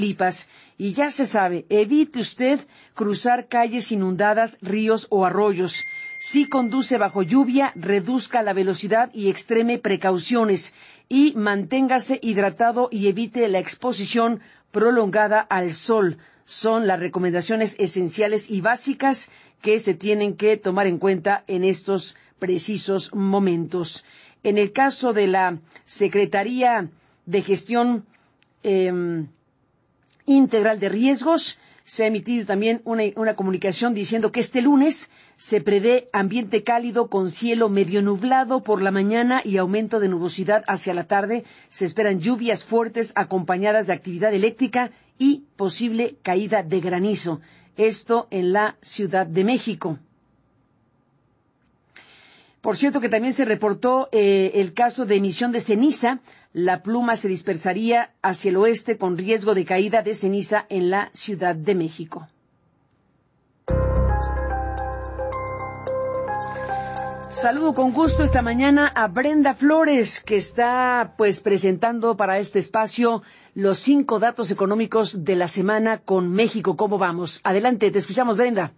Y ya se sabe, evite usted cruzar calles inundadas, ríos o arroyos. Si conduce bajo lluvia, reduzca la velocidad y extreme precauciones. Y manténgase hidratado y evite la exposición prolongada al sol. Son las recomendaciones esenciales y básicas que se tienen que tomar en cuenta en estos precisos momentos. En el caso de la Secretaría de Gestión Integral de Riesgos, se ha emitido también una comunicación diciendo que este lunes se prevé ambiente cálido con cielo medio nublado por la mañana y aumento de nubosidad hacia la tarde. Se esperan lluvias fuertes acompañadas de actividad eléctrica y posible caída de granizo. Esto en la Ciudad de México. Por cierto que también se reportó el caso de emisión de ceniza. La pluma se dispersaría hacia el oeste con riesgo de caída de ceniza en la Ciudad de México. Saludo con gusto esta mañana a Brenda Flores, que está presentando para este espacio los 5 datos económicos de la semana con México. ¿Cómo vamos? Adelante, te escuchamos, Brenda.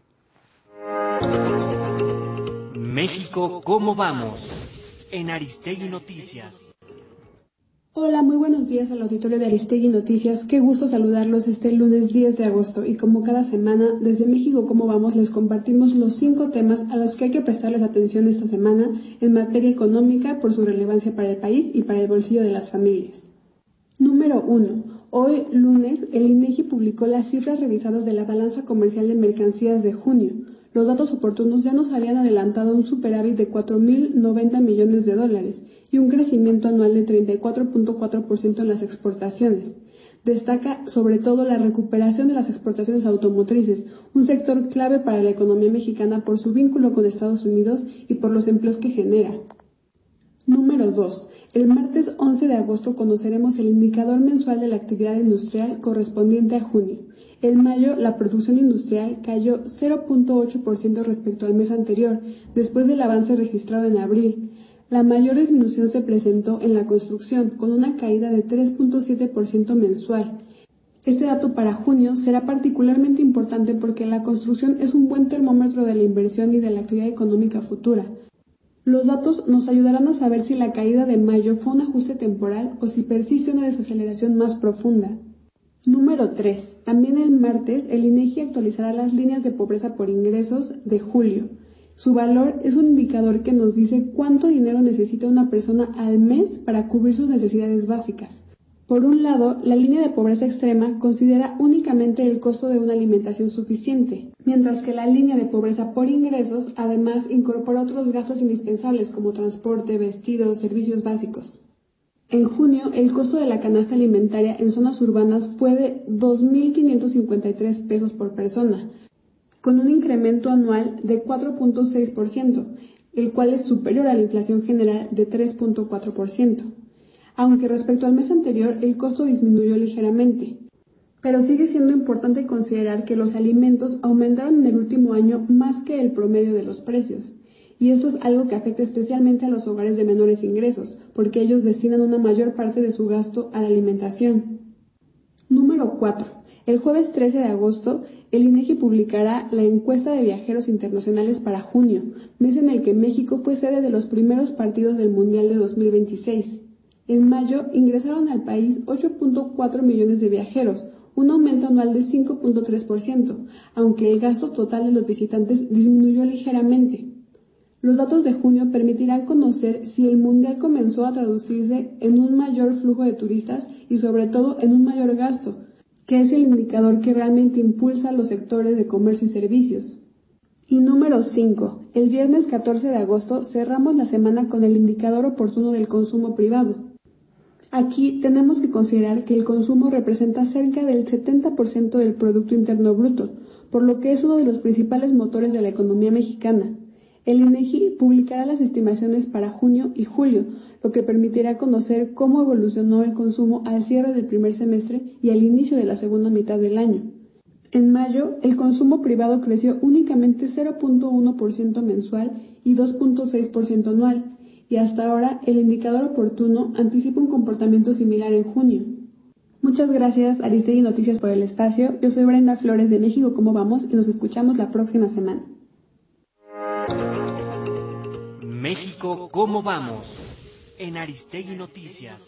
México, ¿cómo vamos? En Aristegui Noticias. Hola, muy buenos días al auditorio de Aristegui Noticias. Qué gusto saludarlos este lunes 10 de agosto y como cada semana, desde México ¿Cómo vamos? Les compartimos los 5 temas a los que hay que prestarles atención esta semana en materia económica por su relevancia para el país y para el bolsillo de las familias. Número 1. Hoy, lunes, el INEGI publicó las cifras revisadas de la balanza comercial de mercancías de junio. Los datos oportunos ya nos habían adelantado un superávit de 4.090 millones de dólares y un crecimiento anual de 34.4% en las exportaciones. Destaca sobre todo la recuperación de las exportaciones automotrices, un sector clave para la economía mexicana por su vínculo con Estados Unidos y por los empleos que genera. Número 2. El martes 11 de agosto conoceremos el indicador mensual de la actividad industrial correspondiente a junio. En mayo, la producción industrial cayó 0.8% respecto al mes anterior, después del avance registrado en abril. La mayor disminución se presentó en la construcción, con una caída de 3.7% mensual. Este dato para junio será particularmente importante porque la construcción es un buen termómetro de la inversión y de la actividad económica futura. Los datos nos ayudarán a saber si la caída de mayo fue un ajuste temporal o si persiste una desaceleración más profunda. Número 3. También el martes, el INEGI actualizará las líneas de pobreza por ingresos de julio. Su valor es un indicador que nos dice cuánto dinero necesita una persona al mes para cubrir sus necesidades básicas. Por un lado, la línea de pobreza extrema considera únicamente el costo de una alimentación suficiente, mientras que la línea de pobreza por ingresos además incorpora otros gastos indispensables como transporte, vestidos, servicios básicos. En junio, el costo de la canasta alimentaria en zonas urbanas fue de 2.553 pesos por persona, con un incremento anual de 4.6%, el cual es superior a la inflación general de 3.4%. Aunque respecto al mes anterior, el costo disminuyó ligeramente. Pero sigue siendo importante considerar que los alimentos aumentaron en el último año más que el promedio de los precios. Y esto es algo que afecta especialmente a los hogares de menores ingresos, porque ellos destinan una mayor parte de su gasto a la alimentación. Número 4. El jueves 13 de agosto, el INEGI publicará la encuesta de viajeros internacionales para junio, mes en el que México fue sede de los primeros partidos del Mundial de 2026. En mayo ingresaron al país 8.4 millones de viajeros, un aumento anual de 5.3%, aunque el gasto total de los visitantes disminuyó ligeramente. Los datos de junio permitirán conocer si el Mundial comenzó a traducirse en un mayor flujo de turistas y sobre todo en un mayor gasto, que es el indicador que realmente impulsa los sectores de comercio y servicios. Y número 5. El viernes 14 de agosto cerramos la semana con el indicador oportuno del consumo privado. Aquí tenemos que considerar que el consumo representa cerca del 70% del Producto Interno Bruto, por lo que es uno de los principales motores de la economía mexicana. El INEGI publicará las estimaciones para junio y julio, lo que permitirá conocer cómo evolucionó el consumo al cierre del primer semestre y al inicio de la segunda mitad del año. En mayo, el consumo privado creció únicamente 0.1% mensual y 2.6% anual, y hasta ahora el indicador oportuno anticipa un comportamiento similar en junio. Muchas gracias, Aristegui Noticias, por el espacio. Yo soy Brenda Flores de México, ¿cómo vamos? Y nos escuchamos la próxima semana. México, ¿cómo vamos? En Aristegui Noticias.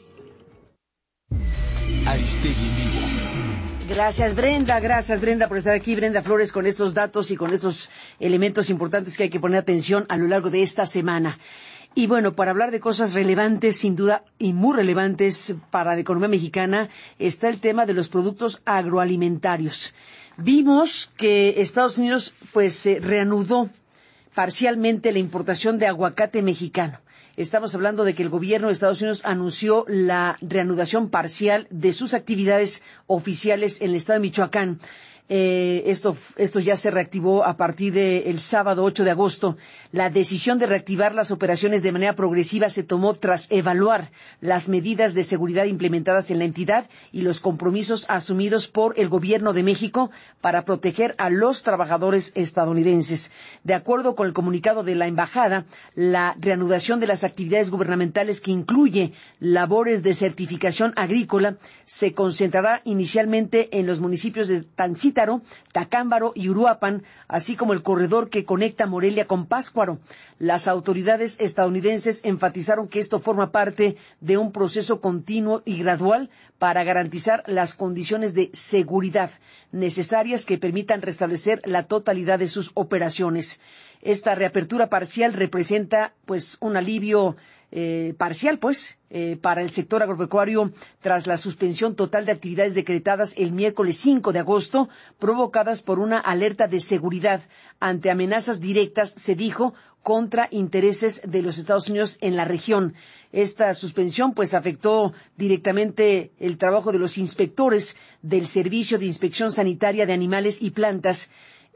Aristegui Vivo. Gracias Brenda por estar aquí, Brenda Flores, con estos datos y con estos elementos importantes que hay que poner atención a lo largo de esta semana. Y bueno, para hablar de cosas relevantes, sin duda, y muy relevantes para la economía mexicana, está el tema de los productos agroalimentarios. Vimos que Estados Unidos, reanudó parcialmente la importación de aguacate mexicano. Estamos hablando de que el gobierno de Estados Unidos anunció la reanudación parcial de sus actividades oficiales en el estado de Michoacán. Esto ya se reactivó a partir del sábado 8 de agosto. La decisión de reactivar las operaciones de manera progresiva se tomó tras evaluar las medidas de seguridad implementadas en la entidad y los compromisos asumidos por el gobierno de México para proteger a los trabajadores estadounidenses. De acuerdo con el comunicado de la embajada, la reanudación de las actividades gubernamentales, que incluye labores de certificación agrícola, se concentrará inicialmente en los municipios de Tancítaro, Tacámbaro y Uruapan, así como el corredor que conecta Morelia con Pátzcuaro. Las autoridades estadounidenses enfatizaron que esto forma parte de un proceso continuo y gradual para garantizar las condiciones de seguridad necesarias que permitan restablecer la totalidad de sus operaciones. Esta reapertura parcial representa un alivio parcial para el sector agropecuario tras la suspensión total de actividades decretadas el miércoles 5 de agosto, provocadas por una alerta de seguridad ante amenazas directas, se dijo, contra intereses de los Estados Unidos en la región. Esta suspensión afectó directamente el trabajo de los inspectores del Servicio de Inspección Sanitaria de Animales y Plantas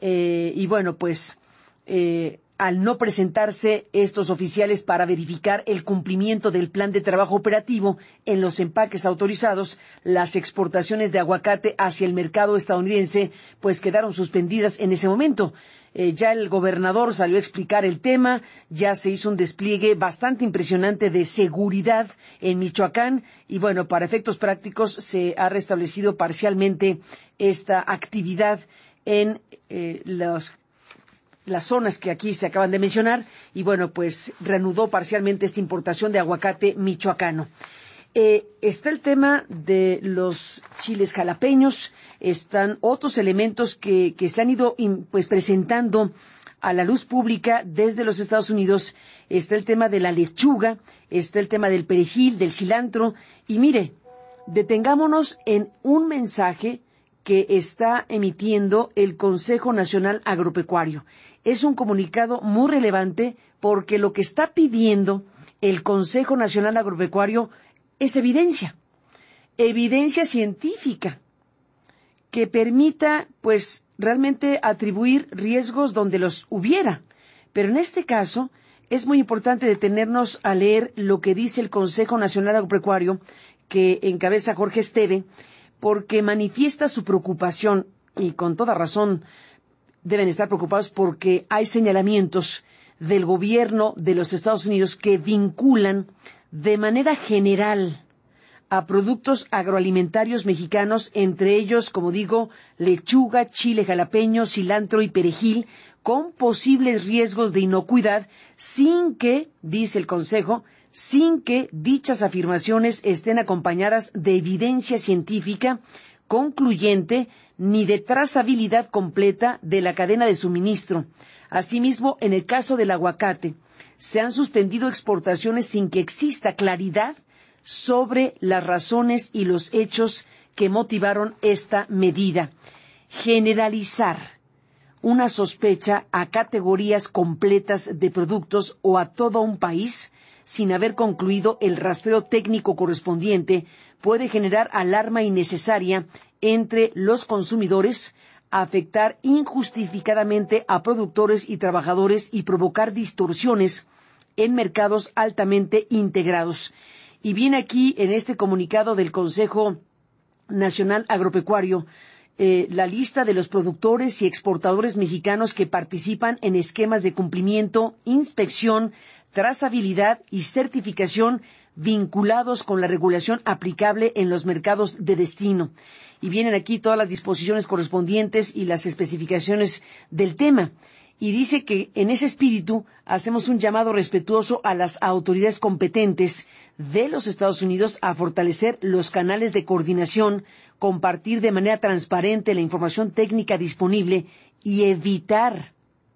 al no presentarse estos oficiales para verificar el cumplimiento del plan de trabajo operativo en los empaques autorizados, las exportaciones de aguacate hacia el mercado estadounidense quedaron suspendidas en ese momento. Ya el gobernador salió a explicar el tema, ya se hizo un despliegue bastante impresionante de seguridad en Michoacán y para efectos prácticos se ha restablecido parcialmente esta actividad en las zonas que aquí se acaban de mencionar y reanudó parcialmente esta importación de aguacate michoacano. Está el tema de los chiles jalapeños, están otros elementos que se han ido presentando a la luz pública desde los Estados Unidos. Está el tema de la lechuga, está el tema del perejil, del cilantro y mire, detengámonos en un mensaje que está emitiendo el Consejo Nacional Agropecuario. Es un comunicado muy relevante porque lo que está pidiendo el Consejo Nacional Agropecuario es evidencia científica que permita realmente atribuir riesgos donde los hubiera. Pero en este caso es muy importante detenernos a leer lo que dice el Consejo Nacional Agropecuario, que encabeza Jorge Esteve, porque manifiesta su preocupación, y con toda razón deben estar preocupados porque hay señalamientos del gobierno de los Estados Unidos que vinculan de manera general a productos agroalimentarios mexicanos, entre ellos, como digo, lechuga, chile jalapeño, cilantro y perejil, con posibles riesgos de inocuidad, sin que, dice el Consejo, sin que dichas afirmaciones estén acompañadas de evidencia científica concluyente ni de trazabilidad completa de la cadena de suministro. Asimismo, en el caso del aguacate, se han suspendido exportaciones sin que exista claridad sobre las razones y los hechos que motivaron esta medida. Generalizar una sospecha a categorías completas de productos o a todo un país sin haber concluido el rastreo técnico correspondiente puede generar alarma innecesaria entre los consumidores, afectar injustificadamente a productores y trabajadores y provocar distorsiones en mercados altamente integrados. Y viene aquí en este comunicado del Consejo Nacional Agropecuario la lista de los productores y exportadores mexicanos que participan en esquemas de cumplimiento, inspección, trazabilidad y certificación vinculados con la regulación aplicable en los mercados de destino. Y vienen aquí todas las disposiciones correspondientes y las especificaciones del tema. Y dice que en ese espíritu hacemos un llamado respetuoso a las autoridades competentes de los Estados Unidos a fortalecer los canales de coordinación, compartir de manera transparente la información técnica disponible y evitar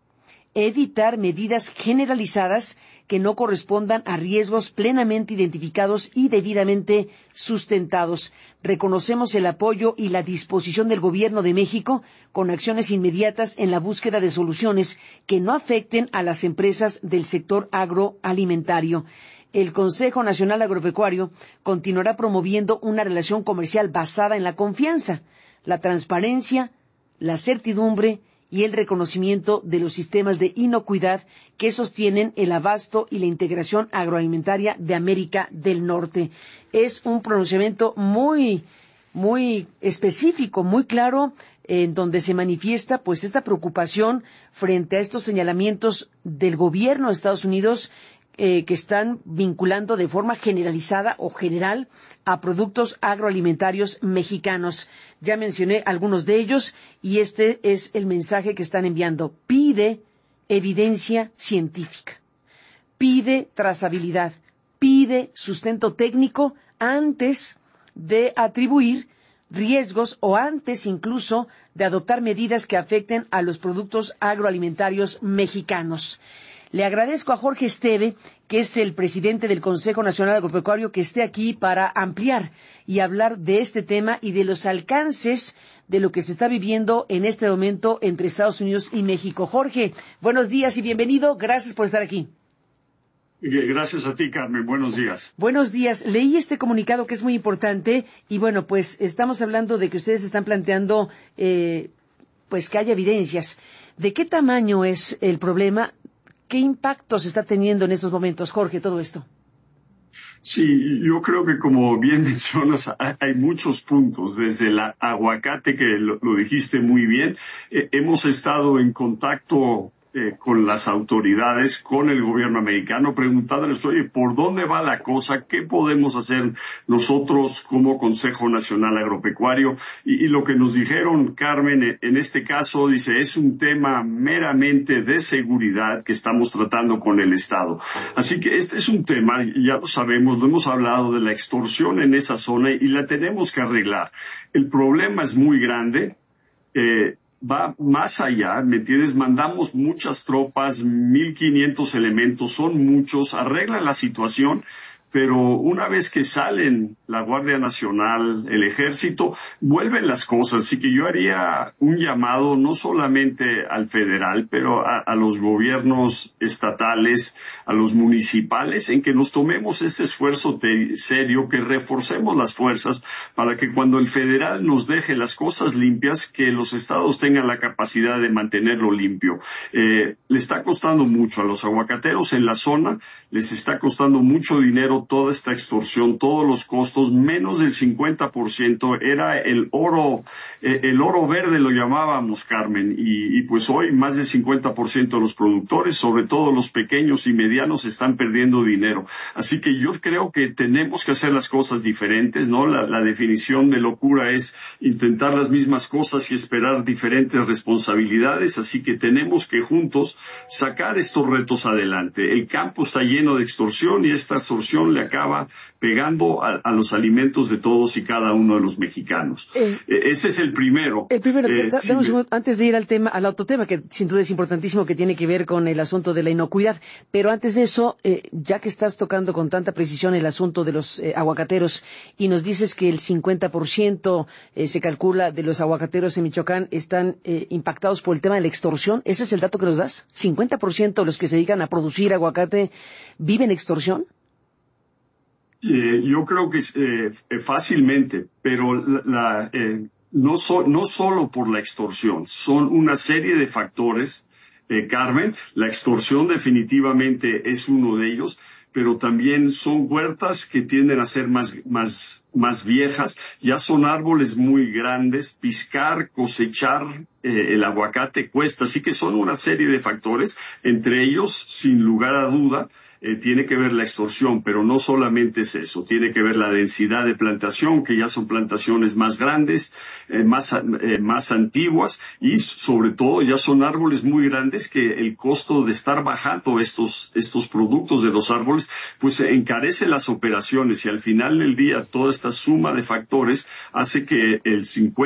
medidas generalizadas que no correspondan a riesgos plenamente identificados y debidamente sustentados. Reconocemos el apoyo y la disposición del Gobierno de México con acciones inmediatas en la búsqueda de soluciones que no afecten a las empresas del sector agroalimentario. El Consejo Nacional Agropecuario continuará promoviendo una relación comercial basada en la confianza, la transparencia, la certidumbre y el reconocimiento de los sistemas de inocuidad que sostienen el abasto y la integración agroalimentaria de América del Norte. Es un pronunciamiento muy específico, muy claro, en donde se manifiesta pues esta preocupación frente a estos señalamientos del gobierno de Estados Unidos que están vinculando de forma generalizada o general a productos agroalimentarios mexicanos. Ya mencioné algunos de ellos y este es el mensaje que están enviando. Pide evidencia científica, pide trazabilidad, pide sustento técnico antes de atribuir riesgos o antes incluso de adoptar medidas que afecten a los productos agroalimentarios mexicanos. Le agradezco a Jorge Esteve, que es el presidente del Consejo Nacional Agropecuario, que esté aquí para ampliar y hablar de este tema y de los alcances de lo que se está viviendo en este momento entre Estados Unidos y México. Jorge, buenos días y bienvenido. Gracias por estar aquí. Gracias a ti, Carmen. Buenos días. Buenos días. Leí este comunicado que es muy importante y bueno, pues estamos hablando de que ustedes están planteando pues que haya evidencias. ¿De qué tamaño es el problema? ¿Qué impactos está teniendo en estos momentos, Jorge, todo esto? Sí, yo creo que como bien mencionas, hay muchos puntos. Desde el aguacate, que lo dijiste muy bien, hemos estado en contacto con las autoridades, con el gobierno americano, preguntándoles, oye, ¿por dónde va la cosa? ¿Qué podemos hacer nosotros como Consejo Nacional Agropecuario? Y lo que nos dijeron, Carmen, en este caso, dice, es un tema meramente de seguridad que estamos tratando con el Estado. Así que este es un tema, ya lo sabemos, lo hemos hablado de la extorsión en esa zona y la tenemos que arreglar. El problema es muy grande, va más allá, ¿me entiendes? Mandamos muchas tropas, 1,500 elementos, son muchos, arreglan la situación, pero una vez que salen la Guardia Nacional, el Ejército, vuelven las cosas. Así que yo haría un llamado no solamente al federal, pero a los gobiernos estatales, a los municipales, en que nos tomemos este esfuerzo serio, que reforcemos las fuerzas para que cuando el federal nos deje las cosas limpias, que los estados tengan la capacidad de mantenerlo limpio. Le está costando mucho a los aguacateros en la zona, les está costando mucho dinero toda esta extorsión, todos los costos, menos del 50% era el oro verde lo llamábamos, Carmen, y pues hoy más del 50% de los productores, sobre todo los pequeños y medianos, están perdiendo dinero. Así que yo creo que tenemos que hacer las cosas diferentes, ¿no? La definición de locura es intentar las mismas cosas y esperar diferentes responsabilidades, así que tenemos que juntos sacar estos retos adelante. El campo está lleno de extorsión y esta extorsión le acaba pegando a los alimentos de todos y cada uno de los mexicanos. Ese es el primero. Dame un segundo, antes de ir al otro tema, que sin duda es importantísimo, que tiene que ver con el asunto de la inocuidad. Pero antes de eso, ya que estás tocando con tanta precisión el asunto de los aguacateros y nos dices que el 50% se calcula de los aguacateros en Michoacán están impactados por el tema de la extorsión, ¿ese es el dato que nos das? ¿50% de los que se dedican a producir aguacate viven extorsión? Yo creo que fácilmente, pero no solo por la extorsión, son una serie de factores, Carmen. La extorsión definitivamente es uno de ellos, pero también son huertas que tienden a ser más más viejas, ya son árboles muy grandes, piscar, cosechar el aguacate cuesta, así que son una serie de factores, entre ellos, sin lugar a duda, tiene que ver la extorsión, pero no solamente es eso, tiene que ver la densidad de plantación, que ya son plantaciones más grandes, más antiguas, y sobre todo ya son árboles muy grandes que el costo de estar bajando estos productos de los árboles, pues encarece las operaciones, y al final del día toda esta suma de factores hace que el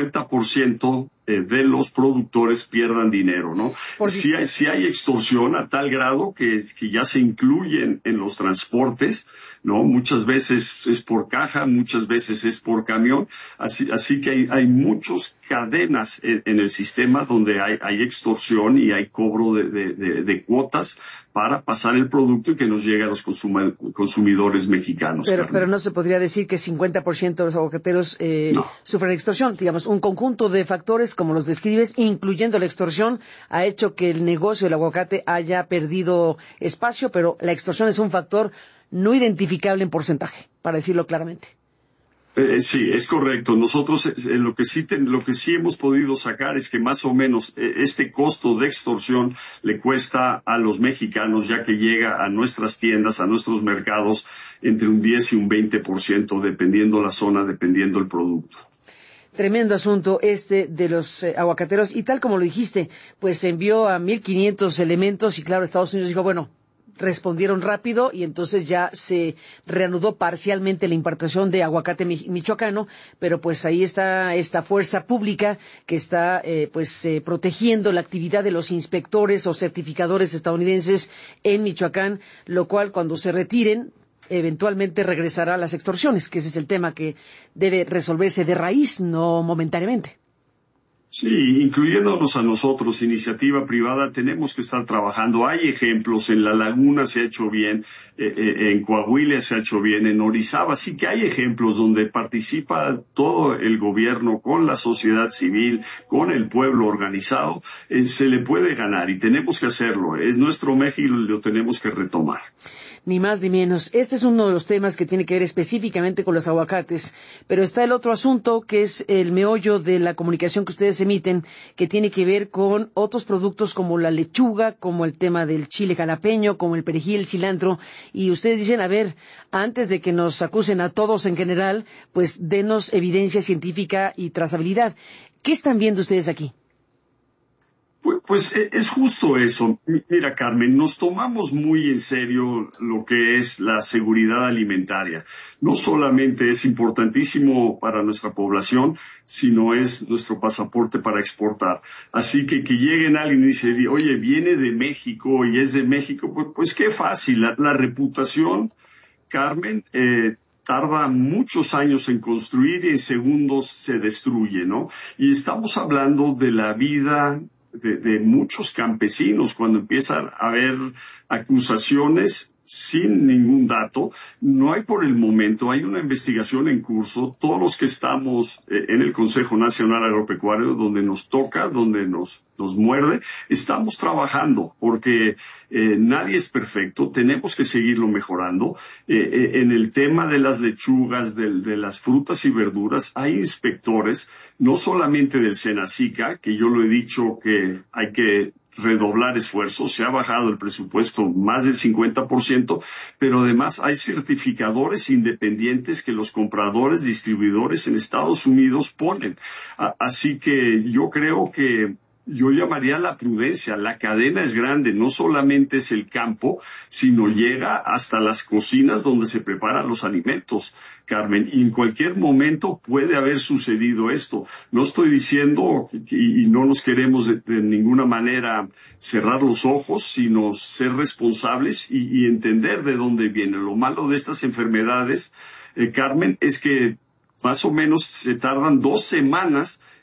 50% de los productores pierdan dinero, ¿no? Sí hay extorsión a tal grado que ya se incluyen en los transportes, ¿no? Muchas veces es por caja, muchas veces es por camión, así que hay muchas cadenas en el sistema donde hay extorsión y hay cobro de cuotas para pasar el producto y que nos llegue a los consumidores mexicanos. Pero no se podría decir que 50% de los aguacateros sufren extorsión. Digamos, un conjunto de factores, como los describes, incluyendo la extorsión, ha hecho que el negocio del aguacate haya perdido espacio, pero la extorsión es un factor no identificable en porcentaje, para decirlo claramente. Sí, es correcto. Nosotros lo que sí hemos podido sacar es que más o menos este costo de extorsión le cuesta a los mexicanos, ya que llega a nuestras tiendas, a nuestros mercados, entre un 10 y un 20%, dependiendo la zona, dependiendo el producto. Tremendo asunto de los aguacateros, y tal como lo dijiste, pues se envió a 1,500 elementos y claro, Estados Unidos dijo, bueno, respondieron rápido y entonces ya se reanudó parcialmente la importación de aguacate michoacano, pero pues ahí está esta fuerza pública que está protegiendo la actividad de los inspectores o certificadores estadounidenses en Michoacán, lo cual cuando se retiren eventualmente regresará a las extorsiones, que ese es el tema que debe resolverse de raíz, no momentáneamente. Sí, incluyéndonos a nosotros, iniciativa privada, tenemos que estar trabajando. Hay ejemplos, en La Laguna se ha hecho bien, en Coahuila se ha hecho bien, en Orizaba, sí que hay ejemplos donde participa todo el gobierno con la sociedad civil, con el pueblo organizado, se le puede ganar y tenemos que hacerlo. Es nuestro México y lo tenemos que retomar. Ni más ni menos. Este es uno de los temas que tiene que ver específicamente con los aguacates, pero está el otro asunto que es el meollo de la comunicación que ustedes emiten, que tiene que ver con otros productos como la lechuga, como el tema del chile jalapeño, como el perejil, el cilantro, y ustedes dicen, a ver, antes de que nos acusen a todos en general, pues denos evidencia científica y trazabilidad. ¿Qué están viendo ustedes aquí? Pues es justo eso. Mira, Carmen, nos tomamos muy en serio lo que es la seguridad alimentaria. No solamente es importantísimo para nuestra población, sino es nuestro pasaporte para exportar. Así que lleguen alguien y dice, oye, viene de México y es de México, pues qué fácil. La reputación, Carmen, tarda muchos años en construir y en segundos se destruye, ¿no? Y estamos hablando de la vida de muchos campesinos cuando empiezan a haber acusaciones sin ningún dato. No hay por el momento, hay una investigación en curso. Todos los que estamos en el Consejo Nacional Agropecuario, donde nos toca, donde nos muerde, estamos trabajando porque nadie es perfecto, tenemos que seguirlo mejorando. En el tema de las lechugas, de las frutas y verduras, hay inspectores, no solamente del Senacica, que yo lo he dicho que hay que redoblar esfuerzos, se ha bajado el presupuesto más del 50%, pero además hay certificadores independientes que los compradores, distribuidores en Estados Unidos ponen. Así que yo creo que yo llamaría la prudencia. La cadena es grande, no solamente es el campo, sino llega hasta las cocinas donde se preparan los alimentos, Carmen. Y en cualquier momento puede haber sucedido esto. No estoy diciendo, y no nos queremos de ninguna manera cerrar los ojos, sino ser responsables y entender de dónde viene. Lo malo de estas enfermedades, Carmen, es que más o menos se tardan 2 semanas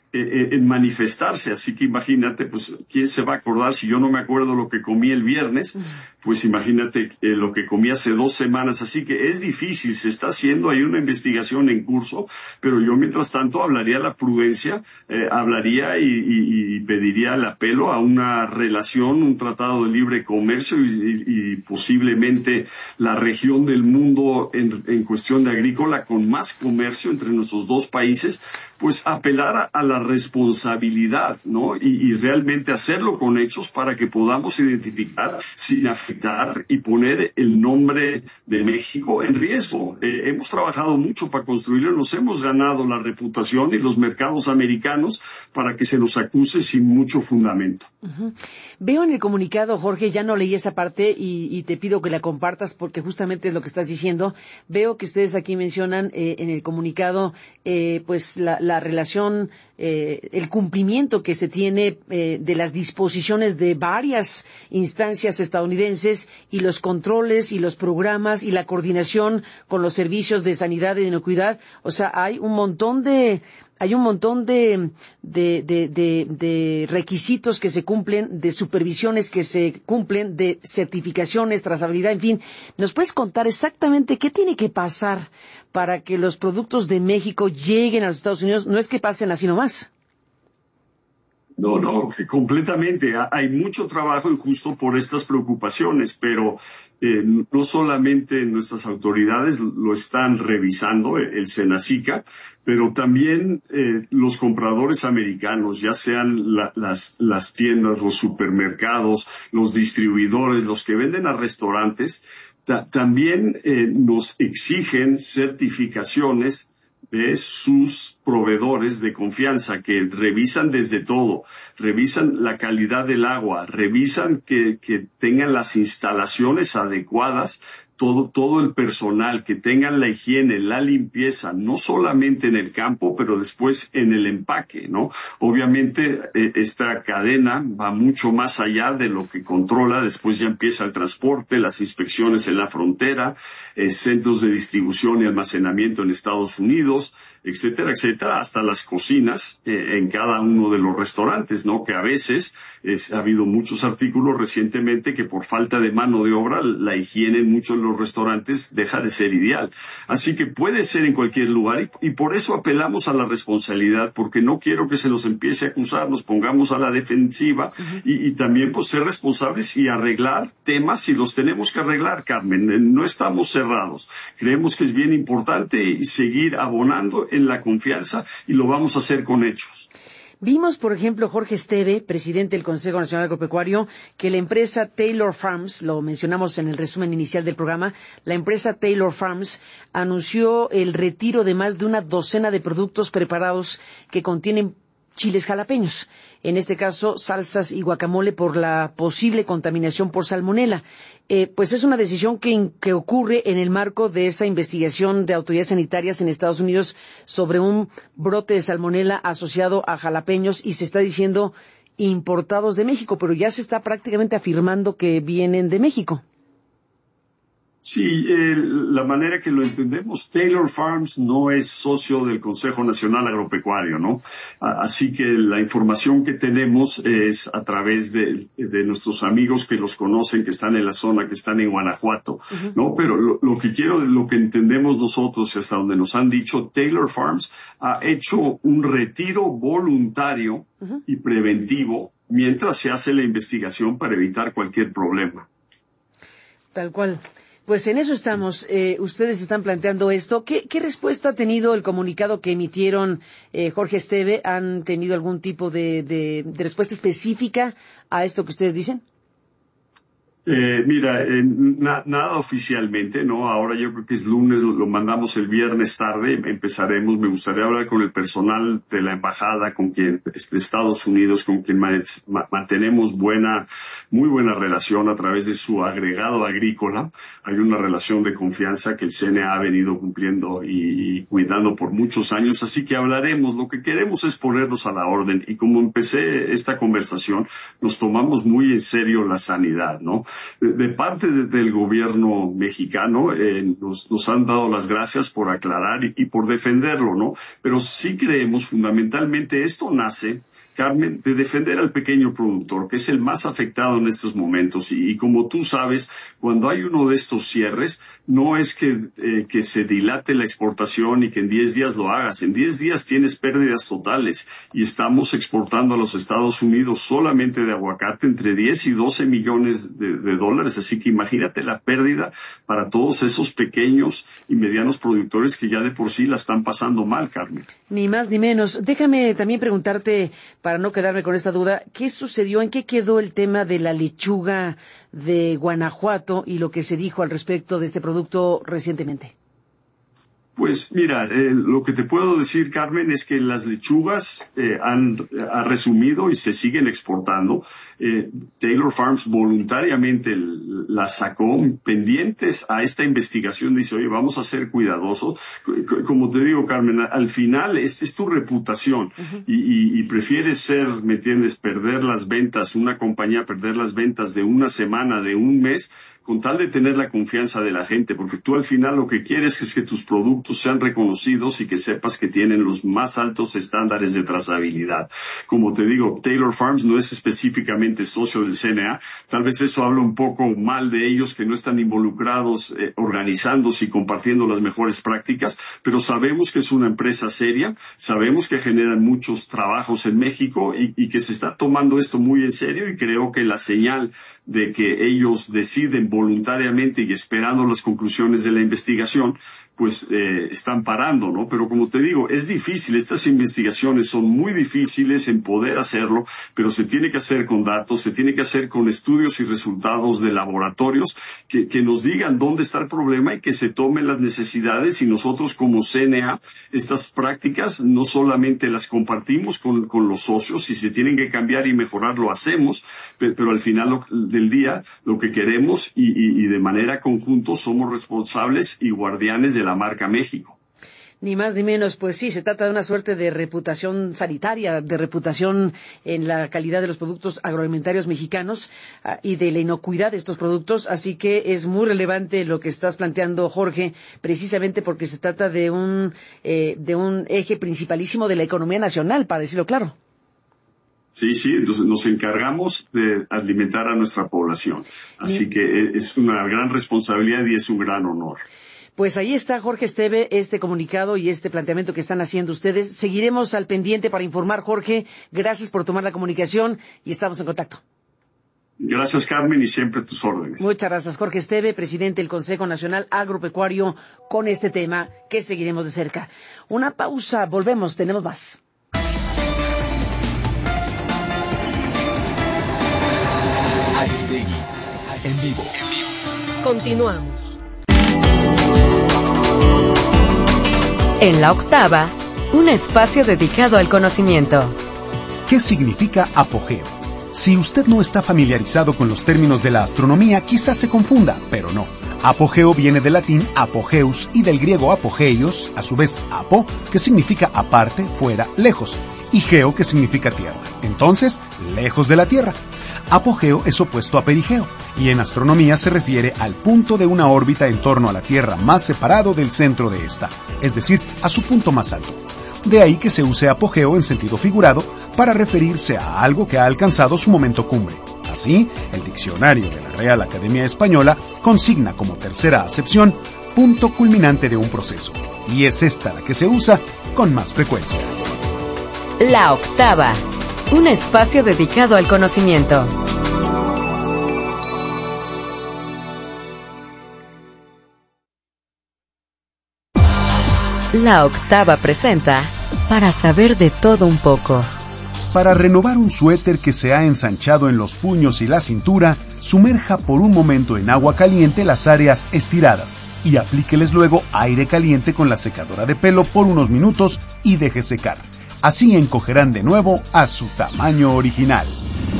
en manifestarse. Así que imagínate, pues, ¿quién se va a acordar si yo no me acuerdo lo que comí el viernes? Pues imagínate lo que comí hace 2 semanas. Así que es difícil, se está haciendo, hay una investigación en curso, pero yo mientras tanto hablaría la prudencia, hablaría y pediría el apelo a una relación, un tratado de libre comercio y posiblemente la región del mundo en cuestión de agrícola con más comercio entre nuestros 2 países, pues apelar a la responsabilidad, ¿no? Y realmente hacerlo con hechos para que podamos identificar sin afectar y poner el nombre de México en riesgo. Hemos trabajado mucho para construirlo, nos hemos ganado la reputación y los mercados americanos para que se nos acuse sin mucho fundamento. Uh-huh. Veo en el comunicado, Jorge, ya no leí esa parte y te pido que la compartas porque justamente es lo que estás diciendo. Veo que ustedes aquí mencionan en el comunicado pues la relación, el cumplimiento que se tiene de las disposiciones de varias instancias estadounidenses y los controles y los programas y la coordinación con los servicios de sanidad y de inocuidad. O sea, hay un montón de requisitos que se cumplen, de supervisiones que se cumplen, de certificaciones, trazabilidad, en fin. ¿Nos puedes contar exactamente qué tiene que pasar para que los productos de México lleguen a los Estados Unidos? No es que pasen así nomás. No, completamente. Hay mucho trabajo y justo por estas preocupaciones, pero no solamente nuestras autoridades lo están revisando, el Senacica, pero también los compradores americanos, ya sean las tiendas, los supermercados, los distribuidores, los que venden a restaurantes, también nos exigen certificaciones de sus proveedores de confianza que revisan desde todo, revisan la calidad del agua, revisan que tengan las instalaciones adecuadas, todo el personal, que tengan la higiene, la limpieza, no solamente en el campo, pero después en el empaque, ¿no? Obviamente esta cadena va mucho más allá de lo que controla, después ya empieza el transporte, las inspecciones en la frontera, centros de distribución y almacenamiento en Estados Unidos, etcétera, etcétera, hasta las cocinas en cada uno de los restaurantes, ¿no? Que a veces ha habido muchos artículos recientemente que por falta de mano de obra la higiene en muchos de los restaurantes deja de ser ideal. Así que puede ser en cualquier lugar y por eso apelamos a la responsabilidad, porque no quiero que se nos empiece a acusar, nos pongamos a la defensiva y también pues ser responsables y arreglar temas si los tenemos que arreglar, Carmen. No estamos cerrados. Creemos que es bien importante seguir abonando en la confianza y lo vamos a hacer con hechos. Vimos, por ejemplo, Jorge Esteve, presidente del Consejo Nacional Agropecuario, que la empresa Taylor Farms, lo mencionamos en el resumen inicial del programa, la empresa Taylor Farms anunció el retiro de más de una docena de productos preparados que contienen chiles jalapeños, en este caso salsas y guacamole, por la posible contaminación por salmonela. Pues es una decisión que ocurre en el marco de esa investigación de autoridades sanitarias en Estados Unidos sobre un brote de salmonela asociado a jalapeños y se está diciendo importados de México, pero ya se está prácticamente afirmando que vienen de México. Sí, la manera que lo entendemos, Taylor Farms no es socio del Consejo Nacional Agropecuario, ¿no? Así que la información que tenemos es a través de nuestros amigos que los conocen, que están en la zona, que están en Guanajuato, ¿no? Pero lo que entendemos nosotros y hasta donde nos han dicho, Taylor Farms ha hecho un retiro voluntario y preventivo mientras se hace la investigación para evitar cualquier problema. Tal cual. Pues en eso estamos. Ustedes están planteando esto. ¿Qué respuesta ha tenido el comunicado que emitieron Jorge Esteve? ¿Han tenido algún tipo de respuesta específica a esto que ustedes dicen? Mira, nada oficialmente, ¿no? Ahora yo creo que es lunes, lo mandamos el viernes tarde, empezaremos. Me gustaría hablar con el personal de la embajada, con quien, de Estados Unidos, con quien mantenemos muy buena relación a través de su agregado agrícola. Hay una relación de confianza que el CNA ha venido cumpliendo y cuidando por muchos años, así que hablaremos. Lo que queremos es ponernos a la orden y como empecé esta conversación, nos tomamos muy en serio la sanidad, ¿no? De parte del gobierno mexicano, nos han dado las gracias por aclarar y por defenderlo, ¿no? Pero sí creemos fundamentalmente esto nace, Carmen, de defender al pequeño productor, que es el más afectado en estos momentos. Y como tú sabes, cuando hay uno de estos cierres, no es que se dilate la exportación y que en 10 días lo hagas. En 10 días tienes pérdidas totales y estamos exportando a los Estados Unidos solamente de aguacate entre 10 y 12 millones de dólares. Así que imagínate la pérdida para todos esos pequeños y medianos productores que ya de por sí la están pasando mal, Carmen. Ni más ni menos. Déjame también preguntarte, para no quedarme con esta duda, ¿qué sucedió? ¿En qué quedó el tema de la lechuga de Guanajuato y lo que se dijo al respecto de este producto recientemente? Pues mira, lo que te puedo decir, Carmen, es que las lechugas ha resumido y se siguen exportando. Taylor Farms voluntariamente las sacó pendientes a esta investigación. Dice, oye, vamos a ser cuidadosos. Como te digo, Carmen, al final es tu reputación. Uh-huh. Y prefieres ser, ¿me entiendes?, perder las ventas, una compañía perder las ventas de una semana, de un mes, con tal de tener la confianza de la gente, porque tú al final lo que quieres es que tus productos sean reconocidos y que sepas que tienen los más altos estándares de trazabilidad. Como te digo, Taylor Farms no es específicamente socio del CNA, tal vez eso habla un poco mal de ellos, que no están involucrados organizándose y compartiendo las mejores prácticas, pero sabemos que es una empresa seria, sabemos que generan muchos trabajos en México y que se está tomando esto muy en serio, y creo que la señal de que ellos deciden voluntariamente y esperando las conclusiones de la investigación, pues están parando, ¿no? Pero como te digo, es difícil, estas investigaciones son muy difíciles en poder hacerlo, pero se tiene que hacer con datos, se tiene que hacer con estudios y resultados de laboratorios que nos digan dónde está el problema y que se tomen las necesidades, y nosotros como CNA, estas prácticas no solamente las compartimos con los socios, si se tienen que cambiar y mejorar lo hacemos, pero al final del día lo que queremos y de manera conjunta somos responsables y guardianes de la marca México. Ni más ni menos, pues sí, se trata de una suerte de reputación sanitaria, de reputación en la calidad de los productos agroalimentarios mexicanos y de la inocuidad de estos productos, así que es muy relevante lo que estás planteando, Jorge, precisamente porque se trata de un eje principalísimo de la economía nacional, para decirlo claro. Sí, entonces nos encargamos de alimentar a nuestra población, así que es una gran responsabilidad y es un gran honor. Pues ahí está, Jorge Esteve, este comunicado y este planteamiento que están haciendo ustedes. Seguiremos al pendiente para informar, Jorge. Gracias por tomar la comunicación y estamos en contacto. Gracias, Carmen, y siempre a tus órdenes. Muchas gracias, Jorge Esteve, presidente del Consejo Nacional Agropecuario, con este tema que seguiremos de cerca. Una pausa, volvemos, tenemos más. Aristegui, en vivo. Continuamos. En la octava, un espacio dedicado al conocimiento. ¿Qué significa apogeo? Si usted no está familiarizado con los términos de la astronomía, quizás se confunda, pero no. Apogeo viene del latín apogeus y del griego apogeios, a su vez apo, que significa aparte, fuera, lejos, y geo, que significa tierra. Entonces, lejos de la Tierra. Apogeo es opuesto a perigeo, y en astronomía se refiere al punto de una órbita en torno a la Tierra más separado del centro de esta, es decir, a su punto más alto. De ahí que se use apogeo en sentido figurado para referirse a algo que ha alcanzado su momento cumbre. Así, el diccionario de la Real Academia Española consigna como tercera acepción punto culminante de un proceso, y es esta la que se usa con más frecuencia. La octava, un espacio dedicado al conocimiento. La octava presenta Para saber de todo un poco. Para renovar un suéter que se ha ensanchado en los puños y la cintura, sumerja por un momento en agua caliente las áreas estiradas y aplíqueles luego aire caliente con la secadora de pelo por unos minutos y deje secar. Así encogerán de nuevo a su tamaño original.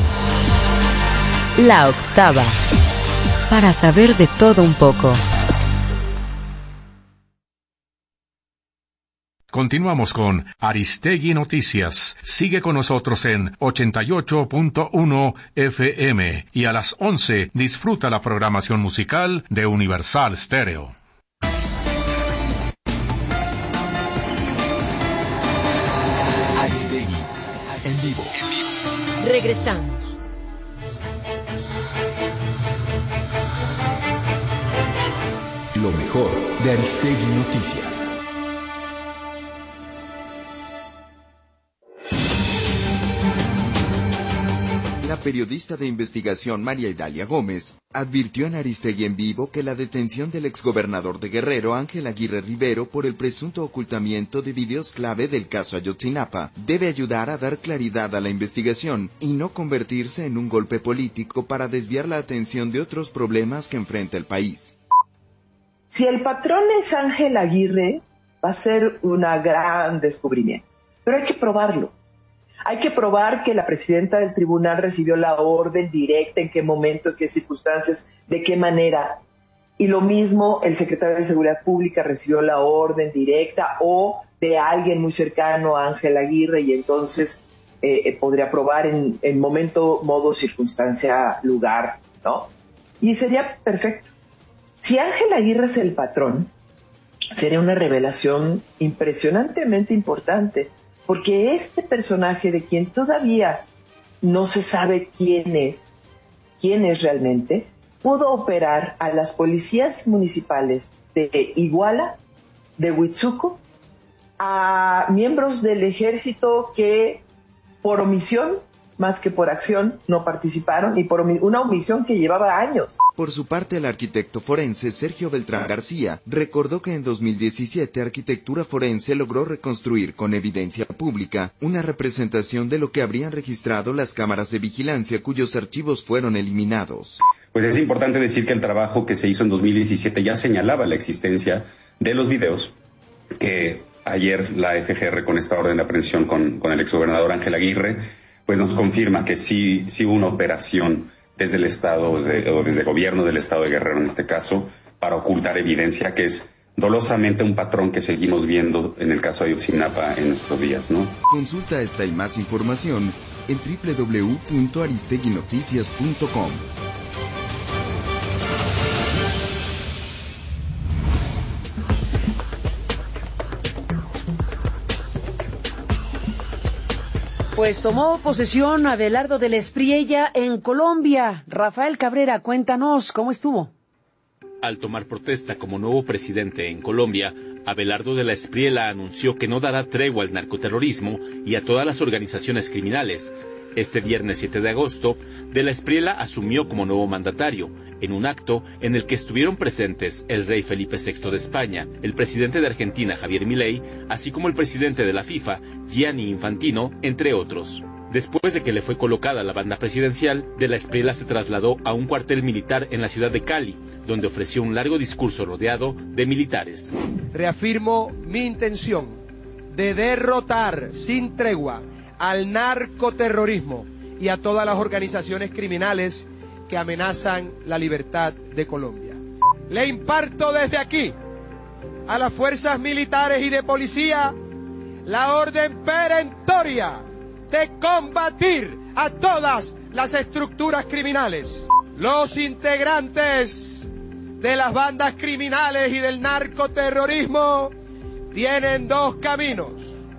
La octava. Para saber de todo un poco. Continuamos con Aristegui Noticias. Sigue con nosotros en 88.1 FM y a las 11 disfruta la programación musical de Universal Stereo. Aristegui en vivo. Regresamos. Lo mejor de Aristegui Noticias. La periodista de investigación María Idalia Gómez advirtió en Aristegui en vivo que la detención del exgobernador de Guerrero, Ángel Aguirre Rivero, por el presunto ocultamiento de videos clave del caso Ayotzinapa, debe ayudar a dar claridad a la investigación y no convertirse en un golpe político para desviar la atención de otros problemas que enfrenta el país. Si el patrón es Ángel Aguirre, va a ser un gran descubrimiento, pero hay que probarlo. Hay que probar que la presidenta del tribunal recibió la orden directa, en qué momento, en qué circunstancias, de qué manera. Y lo mismo, el secretario de Seguridad Pública recibió la orden directa o de alguien muy cercano a Ángel Aguirre y entonces podría probar en momento, modo, circunstancia, lugar, ¿no? Y sería perfecto. Si Ángel Aguirre es el patrón, sería una revelación impresionantemente importante. Porque este personaje de quien todavía no se sabe quién es realmente, pudo operar a las policías municipales de Iguala, de Huitzuco, a miembros del ejército que por omisión, más que por acción, no participaron, y por una omisión que llevaba años. Por su parte, el arquitecto forense Sergio Beltrán García recordó que en 2017 Arquitectura Forense logró reconstruir con evidencia pública una representación de lo que habrían registrado las cámaras de vigilancia cuyos archivos fueron eliminados. Pues es importante decir que el trabajo que se hizo en 2017 ya señalaba la existencia de los videos que ayer la FGR, con esta orden de aprehensión con el exgobernador Ángel Aguirre, pues nos confirma que sí hubo una operación desde el Estado, o desde el gobierno del Estado de Guerrero en este caso, para ocultar evidencia que es dolosamente un patrón que seguimos viendo en el caso de Ayotzinapa en nuestros días, ¿no? Consulta esta y más información en www.aristeguinoticias.com. Pues tomó posesión Abelardo de la Espriella en Colombia. Rafael Cabrera, cuéntanos, ¿cómo estuvo? Al tomar protesta como nuevo presidente en Colombia, Abelardo de la Espriella anunció que no dará tregua al narcoterrorismo y a todas las organizaciones criminales. Este viernes 7 de agosto, de la Espriella asumió como nuevo mandatario, en un acto en el que estuvieron presentes el rey Felipe VI de España, el presidente de Argentina Javier Milei, así como el presidente de la FIFA, Gianni Infantino, entre otros. Después de que le fue colocada la banda presidencial, de la Espriella se trasladó a un cuartel militar en la ciudad de Cali, donde ofreció un largo discurso rodeado de militares. Reafirmo mi intención de derrotar sin tregua al narcoterrorismo y a todas las organizaciones criminales que amenazan la libertad de Colombia. Le imparto desde aquí a las fuerzas militares y de policía la orden perentoria de combatir a todas las estructuras criminales. Los integrantes de las bandas criminales y del narcoterrorismo tienen dos caminos: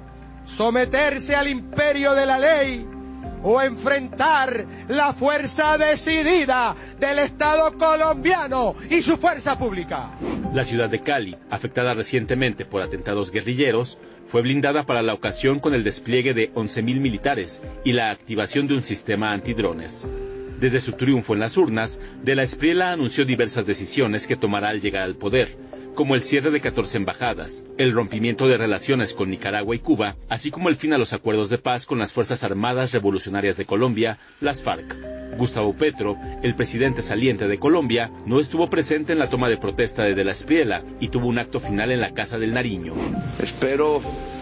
someterse al imperio de la ley o enfrentar la fuerza decidida del Estado colombiano y su fuerza pública. La ciudad de Cali, afectada recientemente por atentados guerrilleros, fue blindada para la ocasión con el despliegue de 11.000 militares y la activación de un sistema antidrones. Desde su triunfo en las urnas, de la Espriella anunció diversas decisiones que tomará al llegar al poder, como el cierre de 14 embajadas, el rompimiento de relaciones con Nicaragua y Cuba, así como el fin a los acuerdos de paz con las Fuerzas Armadas Revolucionarias de Colombia, las FARC. Gustavo Petro, el presidente saliente de Colombia, no estuvo presente en la toma de protesta de la Espriella y tuvo un acto final en la Casa del Nariño. Espero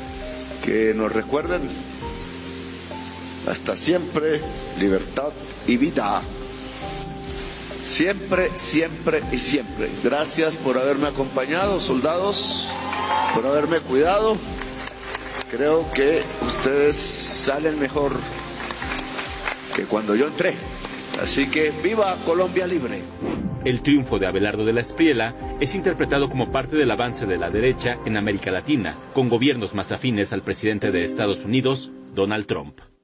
que nos recuerden hasta siempre libertad y vida. Siempre, siempre y siempre. Gracias por haberme acompañado, soldados, por haberme cuidado Creo que ustedes salen mejor que cuando yo entré. Así que ¡viva Colombia libre! El triunfo de Abelardo de la Espriella es interpretado como parte del avance de la derecha en América Latina, con gobiernos más afines al presidente de Estados Unidos, Donald Trump.